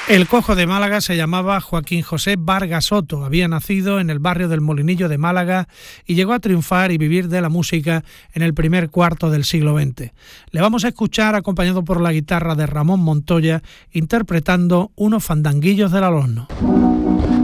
El cojo de Málaga se llamaba Joaquín José Vargas Soto, había nacido en el barrio del Molinillo de Málaga y llegó a triunfar y vivir de la música en el primer cuarto del siglo XX. Le vamos a escuchar acompañado por la guitarra de Ramón Montoya interpretando unos fandanguillos del Alhorno.